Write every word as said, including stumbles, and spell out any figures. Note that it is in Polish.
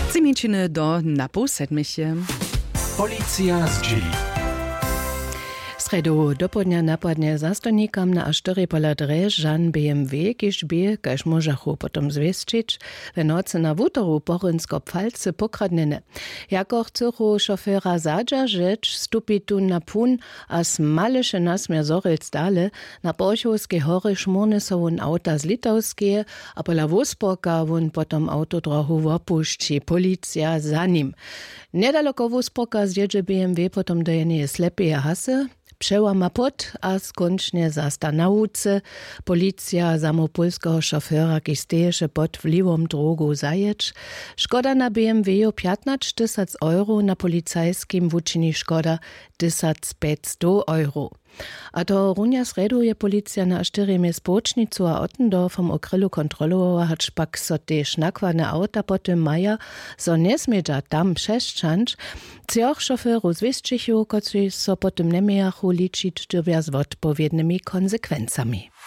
Zimienčiny do naposedmiche. Policja z dzieli. Sredu dopodnia napadnie zastojnikom na aštyri pola drež Žan B M W, kiž by, kaž môžachu potom zviesčić, ve noci na wutoru Porynsko-Pfalce pokradnene. Jako chcúchu šoféra zadža, žeč stupi tu na pun a smaleše nasmier zoril stále, na Borchovskej hore šmurne so wun auta z Litowskie, a pola Wusporka wun potom autodrohu wopušči, policja za nim. Nedaleko Wusporka zjedzie B M W potom do jednej slepej hasy, przełama pot, a skończnie zasta na łuce. Policja samopolskiego szofera, ki steješe pod wliwom drogu zajecz. Szkoda na B M W piętnaście tysięcy euro, na policajskim wuczyni szkoda tysiąc pięćset euro. A to runja sredu je policja na aštyrime spočnicu a Ottendorfom okrylu kontrolowała, hacz pak so te šnakwane auta potem maja, so nesmieđa tam přešćanč, cioch šoferu zwisčichu, koci so potem nemiejachu ličić, dyrvia z odpowiednymi konsekwencami.